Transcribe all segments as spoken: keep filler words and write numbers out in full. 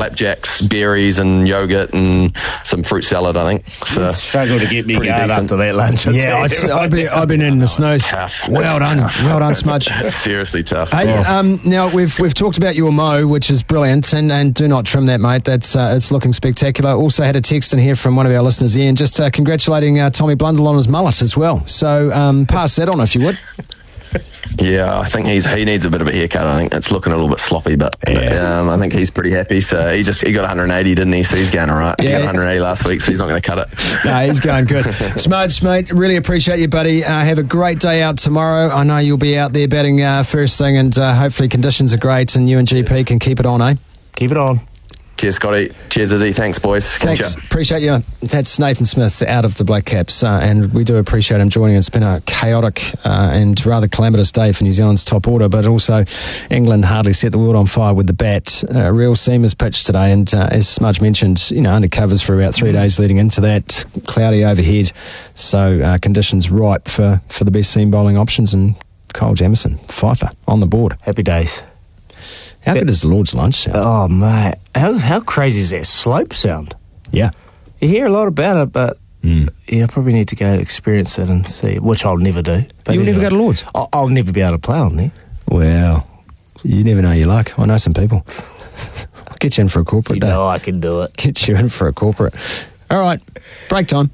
flapjacks, berries and yogurt and some fruit salad, I think. So struggle to get me going decent. after that lunch. Yeah, I'd, I've been I've been in the snooze. Tough. Well It's done, tough. well done, Smudge. It's seriously tough. Hey, Oh. um, now we've we've talked about your mow, which is brilliant, and, and do not trim that, mate. That's uh, it's looking spectacular. Also had a text in here from one of our listeners, Ian, just uh, congratulating uh, Tommy Blundell on his mullet as well. So um, pass that on if you would. Yeah, I think he's he needs a bit of a haircut. I think it's looking a little bit sloppy, but Yeah. um, I think he's pretty happy. So he just he got one hundred eighty, didn't he? So he's going all right. He Yeah. got one hundred eighty last week, so he's not going to cut it. No, he's going good. Smudge, mate, really appreciate you, buddy. Uh, have a great day out tomorrow. I know you'll be out there batting uh, first thing, and uh, hopefully conditions are great, and you and G P can keep it on, eh? Keep it on. Cheers, Scotty. Cheers, Izzy. Thanks, boys. Catch Thanks. ya. Appreciate you. That's Nathan Smith out of the Black Caps, uh, and we do appreciate him joining us. It's been a chaotic uh, and rather calamitous day for New Zealand's top order, but also England hardly set the world on fire with the bat. Uh, real seamers pitch today, and uh, as Smudge mentioned, you know, under covers for about three days leading into that, cloudy overhead, so uh, conditions ripe for, for the best seam bowling options, and Kyle Jamieson, Fifer, on the board. Happy days. How good is the Lord's lunch sound? Oh, mate. How, how crazy is that slope sound? Yeah. You hear a lot about it, but Mm. yeah, I probably need to go experience it and see, which I'll never do. But You'll never anyway, go to Lord's? I'll, I'll never be able to play on there. Well, you never know your luck. I know some people. I'll get you in for a corporate You day. know I can do it. Get you in for a corporate. All right, break time.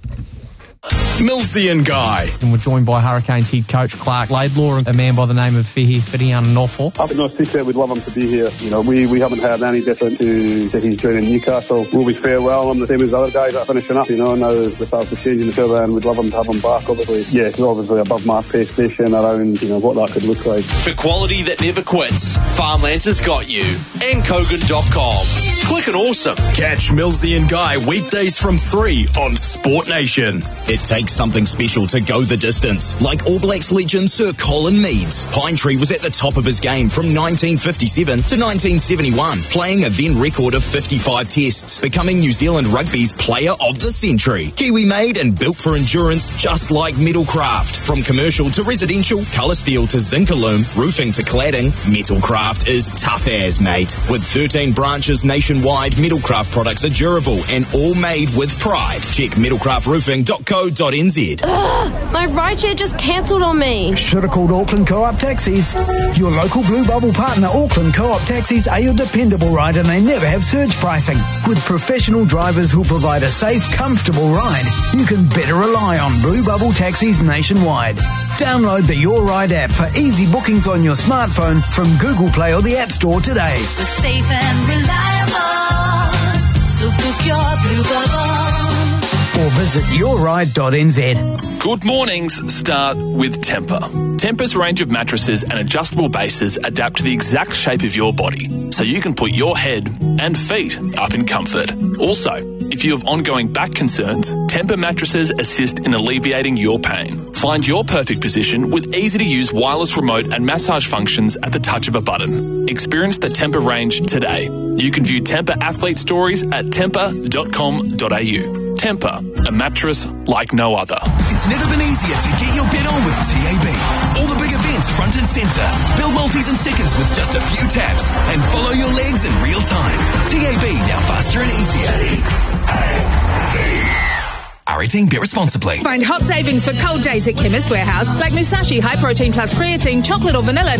Millsy and Guy. And we're joined by Hurricanes head coach Clark Laidlaw and a man by the name of Fehi Whitiana-Nofo. I've no secret we'd love him to be here. You know, we, we haven't heard any different to, to he's joining Newcastle. We'll be farewell him the same as the other guys that are finishing up, you know, now with us changing the cover, and we'd love him to have him back, obviously. Yeah, it's obviously above my pay station around, you know, what that could look like. For quality that never quits, Farmlands has got you. and kogan dot com. Click and awesome. Catch Millsy and Guy weekdays from three on Sport Nation. It takes something special to go the distance, like All Blacks legend Sir Colin Meads. Pine Tree was at the top of his game from nineteen fifty-seven to nineteen seventy-one, playing a then record of fifty-five tests, becoming New Zealand Rugby's Player of the Century. Kiwi-made and built for endurance, just like Metalcraft. From commercial to residential, colour steel to zinc aluminum, roofing to cladding, Metalcraft is tough as, mate. With thirteen branches nationwide, Metalcraft products are durable and all made with pride. Check metalcraft roofing dot co dot n z. Ugh, my rideshare just cancelled on me. Should have called Auckland Co-op Taxis. Your local Blue Bubble partner, Auckland Co-op Taxis, are your dependable ride, and they never have surge pricing. With professional drivers who provide a safe, comfortable ride, you can better rely on Blue Bubble Taxis nationwide. Download the Your Ride app for easy bookings on your smartphone from Google Play or the App Store today. We're safe and reliable, so book your Blue Bubble. Or visit your ride dot n z. Good mornings start with Temper. Temper's range of mattresses and adjustable bases adapt to the exact shape of your body, so you can put your head and feet up in comfort. Also, if you have ongoing back concerns, Temper mattresses assist in alleviating your pain. Find your perfect position with easy-to-use wireless remote and massage functions at the touch of a button. Experience the Temper range today. You can view Temper athlete stories at temper dot com dot a u. Temper, a mattress like no other. It's never been easier to get your bet on with T A B. All the big events front and centre. Build multis in seconds with just a few taps and follow your legs in real time. T A B, now faster and easier. R eighteen, bet responsibly. Find hot savings for cold days at Chemist Warehouse, like Musashi High Protein Plus Creatine, chocolate or vanilla.